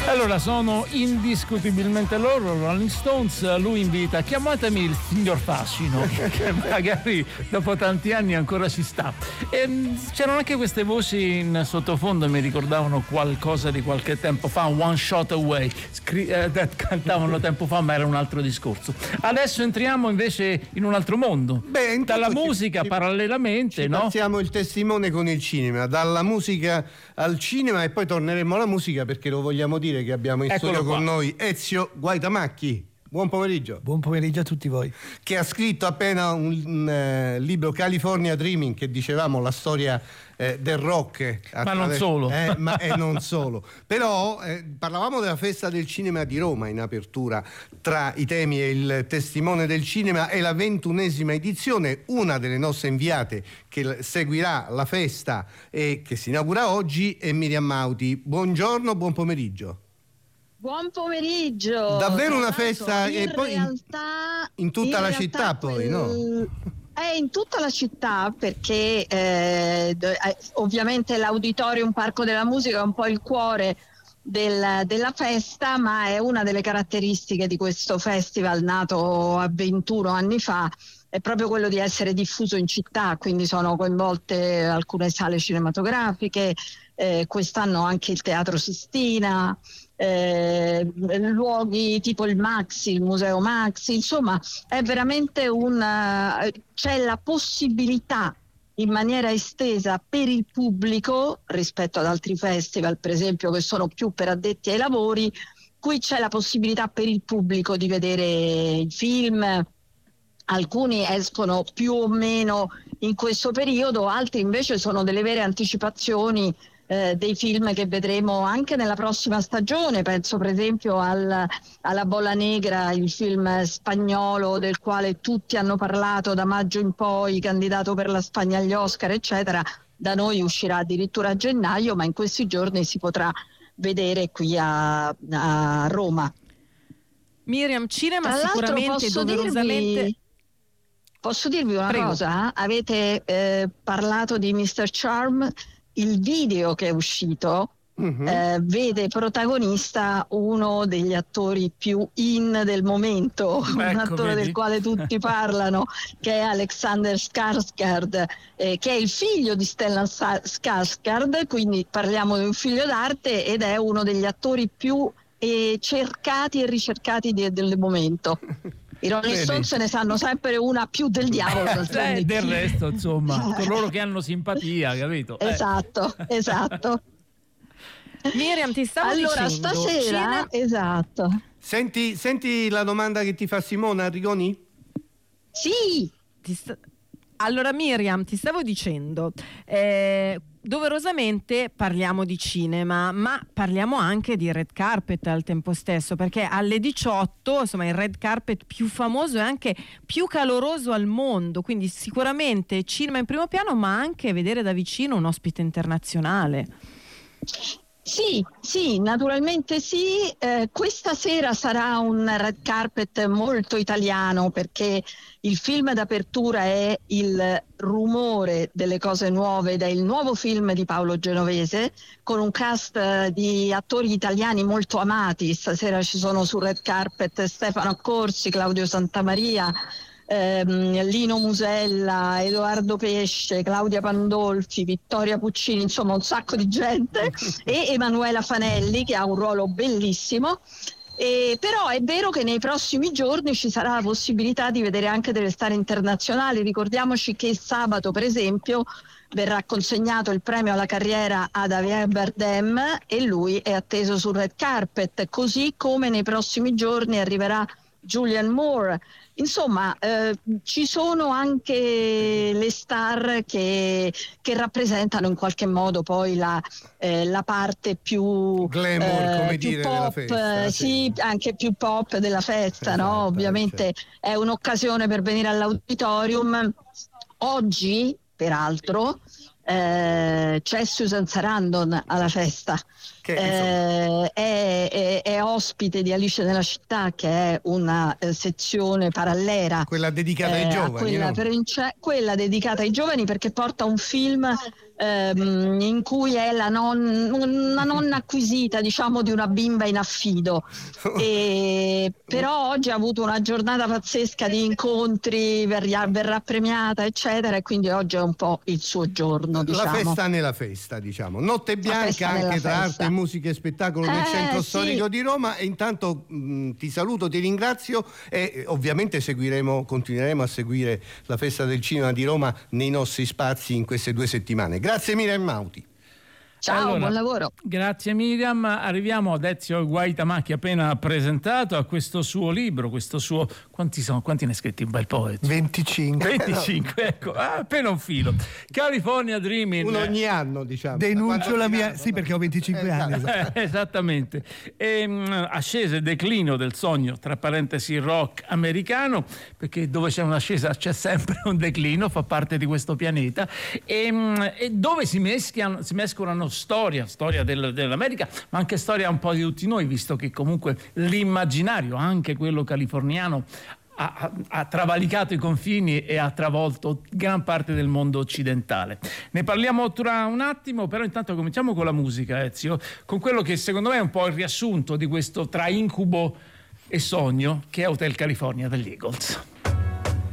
Allora, sono indiscutibilmente loro, Rolling Stones. Lui invita: chiamatemi il signor Fascino, che magari dopo tanti anni ancora ci sta. E c'erano anche queste voci in sottofondo, mi ricordavano qualcosa di qualche tempo fa, One Shot Away, cantavano tempo fa, ma era un altro discorso. Adesso entriamo invece in un altro mondo. Dalla musica parallelamente, no? Passiamo il testimone con il cinema, dalla musica al cinema, e poi torneremo alla musica, perché lo vogliamo dire che abbiamo in studio con noi Ezio Guaitamacchi. Buon pomeriggio. Buon pomeriggio a tutti voi. Che ha scritto appena un libro, California Dreaming, che dicevamo la storia del rock. Ma non solo. Non solo. Però parlavamo della festa del cinema di Roma in apertura. Tra i temi e il testimone del cinema è la 21ª edizione. Una delle nostre inviate che seguirà la festa e che si inaugura oggi è Miriam Mauti. Buongiorno, buon pomeriggio. Buon pomeriggio. Davvero una festa in poi realtà, in tutta la città poi, no? È in tutta la città, perché ovviamente l'Auditorium Parco della Musica è un po' il cuore della festa, ma è una delle caratteristiche di questo festival nato a 21 anni fa, è proprio quello di essere diffuso in città, quindi sono coinvolte alcune sale cinematografiche, quest'anno anche il Teatro Sistina, luoghi tipo il Maxi, il Museo Maxi, insomma è veramente c'è la possibilità in maniera estesa per il pubblico rispetto ad altri festival, per esempio, che sono più per addetti ai lavori. Qui c'è la possibilità per il pubblico di vedere i film. Alcuni escono più o meno in questo periodo, altri invece sono delle vere anticipazioni dei film che vedremo anche nella prossima stagione. Penso per esempio alla Bola Negra, il film spagnolo del quale tutti hanno parlato da maggio in poi, candidato per la Spagna agli Oscar, eccetera. Da noi uscirà addirittura a gennaio, ma in questi giorni si potrà vedere qui a Roma. Miriam, cinema sicuramente doverosamente... Posso dirvi una cosa? Avete parlato di Mr. Charm. Il video che è uscito vede protagonista uno degli attori più in del momento, un attore del quale tutti parlano, che è Alexander Skarsgård, che è il figlio di Stellan Skarsgård, quindi parliamo di un figlio d'arte, ed è uno degli attori più cercati e ricercati del momento. I Rolling Stones se ne sanno sempre una più del diavolo. Del resto, insomma, coloro che hanno simpatia, capito? Esatto. Miriam, ti stavo dicendo... Allora, stasera... Esatto. Senti la domanda che ti fa Simona Arrigoni? Sì! Allora, Miriam, ti stavo dicendo... doverosamente parliamo di cinema, ma parliamo anche di red carpet al tempo stesso, perché alle 18, insomma, il red carpet più famoso e anche più caloroso al mondo, quindi sicuramente cinema in primo piano, ma anche vedere da vicino un ospite internazionale. Sì, naturalmente sì. Questa sera sarà un red carpet molto italiano, perché il film d'apertura è Il rumore delle cose nuove, ed è il nuovo film di Paolo Genovese, con un cast di attori italiani molto amati. Stasera ci sono sul red carpet Stefano Accorsi, Claudio Santamaria, Lino Musella, Edoardo Pesce, Claudia Pandolfi, Vittoria Puccini, insomma un sacco di gente, e Emanuela Fanelli, che ha un ruolo bellissimo. Però è vero che nei prossimi giorni ci sarà la possibilità di vedere anche delle star internazionali. Ricordiamoci che sabato, per esempio, verrà consegnato il premio alla carriera ad Javier Bardem, e lui è atteso sul red carpet, così come nei prossimi giorni arriverà Julianne Moore. Insomma, ci sono anche le star che rappresentano in qualche modo poi la parte più glamour, come più dire, pop, della festa. sì, anche più pop della festa, esatto, no? Ovviamente è un'occasione per venire all'Auditorium. Oggi, peraltro, c'è Susan Sarandon alla festa, è ospite di Alice nella città, che è una sezione parallela, quella dedicata ai giovani, quella, no? quella dedicata ai giovani, perché porta un film in cui è una nonna acquisita, diciamo, di una bimba in affido. Però oggi ha avuto una giornata pazzesca di incontri, verrà premiata, eccetera, e quindi oggi è un po' il suo giorno, diciamo. La festa nella festa, diciamo. Notte bianca anche tra arte, musica e spettacolo del centro storico di Roma. E intanto ti saluto, ti ringrazio e ovviamente continueremo a seguire la festa del cinema di Roma nei nostri spazi in queste 2 settimane. Grazie Miriam Mauti. Ciao, allora, buon lavoro. Grazie Miriam. Arriviamo ad Ezio Guaitamacchi, appena presentato, a questo suo libro, questo suo... Quanti ne ha scritti? Un bel po'? 25. 25, ecco, appena un filo. California Dreaming. Uno ogni anno, diciamo. Denuncio la mia... Sì, perché ho 25 anni. Esatto. Esattamente. Ascesa e declino del sogno, tra parentesi rock americano, perché dove c'è un'ascesa c'è sempre un declino, fa parte di questo pianeta, e dove si mescolano storia dell'America, ma anche storia un po' di tutti noi, visto che comunque l'immaginario, anche quello californiano, ha travalicato i confini e ha travolto gran parte del mondo occidentale. Ne parliamo tra un attimo, però intanto cominciamo con la musica, Ezio, con quello che secondo me è un po' il riassunto di questo tra incubo e sogno, che è Hotel California degli Eagles.